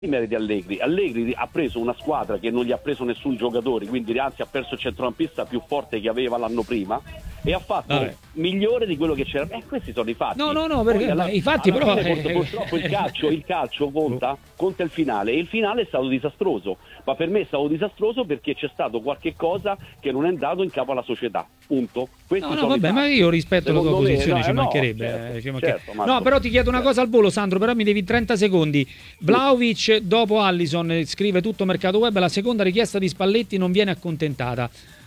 meriti Allegri ha preso una squadra che non gli ha preso nessun giocatore, quindi anzi ha perso il centrocampista più forte che aveva l'anno prima e ha fatto migliore di quello che c'era. Questi sono i fatti. No, perché i fatti però purtroppo il calcio conta il finale, e il finale è stato disastroso, ma per me è stato disastroso perché c'è stato qualche cosa che non è andato in capo alla società, punto. Ma io rispetto la tua posizione, ci mancherebbe. Certo, no, però ti chiedo una cosa al volo, Sandro, però mi devi 30 secondi. Vlahovic dopo Allison scrive tutto Mercato Web, la seconda richiesta di Spalletti non viene accontentata.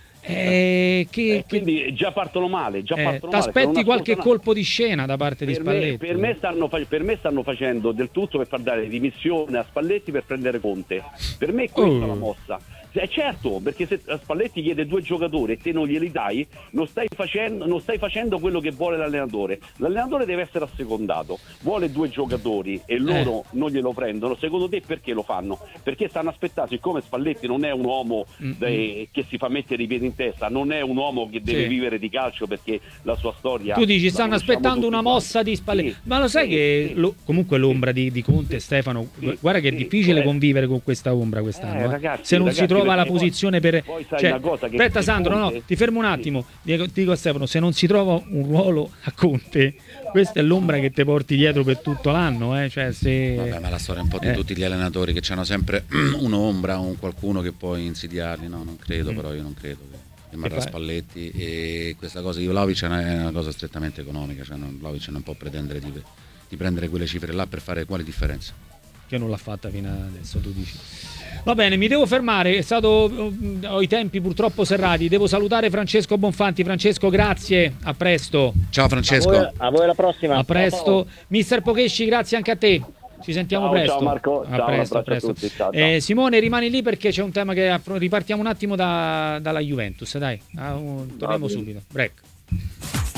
Quindi già partono male. T'aspetti qualche colpo di scena da parte di Spalletti? Per me stanno facendo del tutto per far dare dimissione a Spalletti per prendere Conte. Per me questa è la mossa. Certo, perché se Spalletti chiede 2 giocatori e te non glieli dai, non stai facendo quello che vuole l'allenatore. L'allenatore deve essere assecondato, vuole 2 giocatori e loro non glielo prendono. Secondo te perché lo fanno? Perché stanno aspettando, siccome Spalletti non è un uomo che si fa mettere i piedi in testa, non è un uomo che deve vivere di calcio perché la sua storia... Tu dici stanno aspettando una mossa di Spalletti, ma lo sai che comunque l'ombra di Conte, Stefano, guarda che è difficile convivere con questa ombra quest'anno, ragazzi, se non si trova la posizione per aspetta Sandro, Conte... ti fermo un attimo, dico a Stefano, se non si trova un ruolo a Conte, questa è l'ombra che ti porti dietro per tutto l'anno, Vabbè, ma la storia è un po' di tutti gli allenatori che hanno sempre un'ombra, qualcuno che può insidiarli. No, non credo, però io non credo che rimarrà Spalletti, e questa cosa di Vlahovic è una cosa strettamente economica, Vlahovic non può pretendere di prendere quelle cifre là per fare quale differenza? Che non l'ha fatta fino adesso, tu dici. Va bene, mi devo fermare, ho i tempi purtroppo serrati, devo salutare Francesco Bonfanti. Francesco, grazie, a presto. Ciao Francesco. A voi alla prossima. A presto. Mister Pochesci, grazie anche a te. Ci sentiamo presto. Ciao Marco, a presto. A tutti. Ciao. Simone, rimani lì perché c'è un tema che ripartiamo un attimo dalla Juventus, dai. Torniamo subito. Break.